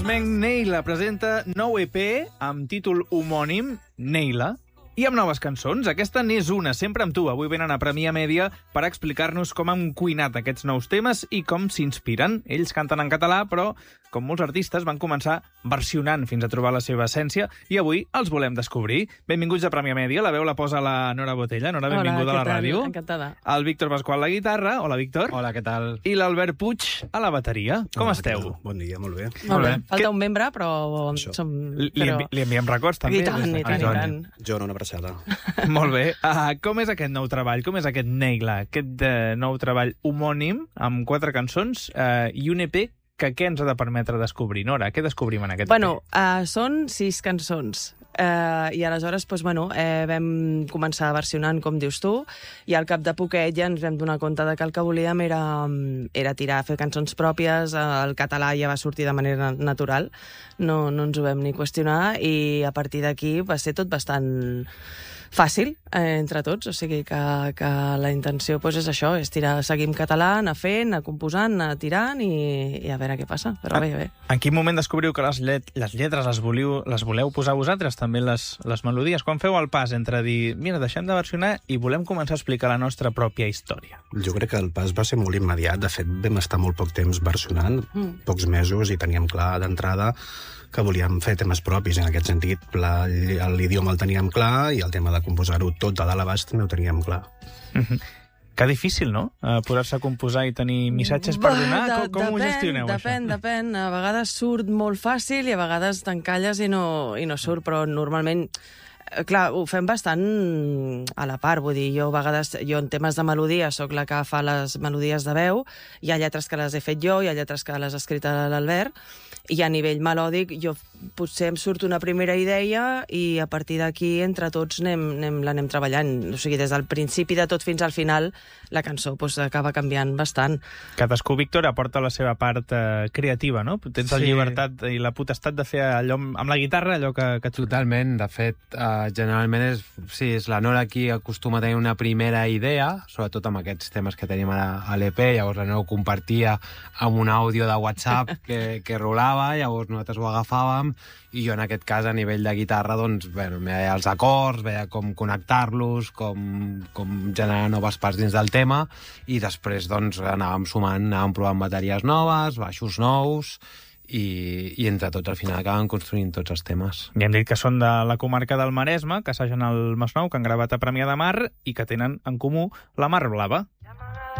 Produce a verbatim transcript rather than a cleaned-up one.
Meng Neila presenta nou E P amb títol homònim, Neila, i amb noves cançons. Aquesta n'és una, sempre amb tu. Avui venen a Premià Mèdia per explicar-nos com han cuinat aquests nous temes i com s'inspiren. Ells canten en català, però, com molts artistes, van començar versionant fins a trobar la seva essència i avui els volem descobrir. Benvinguts a Premià Mèdia. La veu la posa la Nora Botella. Nora, benvinguda Hola, a la ràdio. Encantada. El Víctor Pasqual a la guitarra. Hola, Víctor. Hola, què tal? I l'Albert Puig a la bateria. Com Hola, esteu? Bon dia, molt bé. Molt bé. Falta Que- un membre, però... Això. Som... Li, però... envi li enviem records, també. I tant, des i d'aquí. tant, i Joan. tant. Joan, una abraçada. Molt bé. Uh, com és aquest nou treball? Com és aquest Neila? Aquest uh, nou treball homònim amb quatre cançons uh, i un E P que què ens ha de permetre descobrir? Nora, què descobrim en aquest Bueno, E P? uh, són sis cançons. Uh, I aleshores, doncs, bueno, eh, vam començar versionant, com dius tu, i al cap de poquet ja ens vam donar compte de que el que volíem era, era tirar a fer cançons pròpies. El català ja va sortir de manera natural, no, no ens ho vam ni qüestionar, i a partir d'aquí va ser tot bastant fàcil eh, entre tots, o sigui que, que la intenció pues, és això, és tirar, seguir en català, anar fent, anar composant, anar tirant i, i a veure què passa, però bé, bé. En quin moment descobriu que les, llet les lletres les voleu, les voleu posar vosaltres, també les, les melodies? Quan feu el pas entre dir, mira, deixem de versionar i volem començar a explicar la nostra pròpia història? Jo crec que el pas va ser molt immediat. De fet, vam estar molt poc temps versionant, Mm. pocs mesos, i teníem clar d'entrada que volíem fer temes propis. En aquest sentit, la- l'idioma el teníem clar i el tema de composar-ho tot de dalt a baix també ho teníem clar. Mm -hmm. Que difícil, no?, uh, posar-se a composar i tenir missatges per donar. De- Com, com ho depèn, gestioneu, depèn, això? Depèn, A vegades surt molt fàcil i a vegades t'encalles i no, i no surt, però normalment... eh, Clar, ho fem bastant a la part, vull dir, jo a vegades, jo en temes de melodia sóc la que fa les melodies de veu, hi ha lletres que les he fet jo, hi ha lletres que les ha escrit l'Albert, i a nivell melòdic jo potser em surt una primera idea i a partir d'aquí entre tots anem, anem, l'anem treballant. O sigui, des del principi de tot fins al final la cançó pues, acaba canviant bastant. Cadascú, Víctor, aporta la seva part eh, creativa, no? Tens la Sí. llibertat i la potestat de fer allò amb, amb la guitarra, allò que, que tu... Totalment, de fet, uh, generalment és, sí, és la Nora qui acostuma a tenir una primera idea, sobretot amb aquests temes que tenim ara a l'E P, llavors la Nora ho compartia amb un àudio de WhatsApp que, que rolava, llavors nosaltres ho agafàvem, i jo en aquest cas a nivell de guitarra doncs, bueno, veia els acords, veia com connectar-los, com, com generar noves parts dins del tema, i després doncs anàvem sumant, anàvem provant bateries noves, baixos nous, i, i entre tots al final acaben construint tots els temes. Ja hem dit que són de la comarca del Maresme, que assagen al Masnou, que han gravat a Premià de Mar i que tenen en comú la Mar Blava.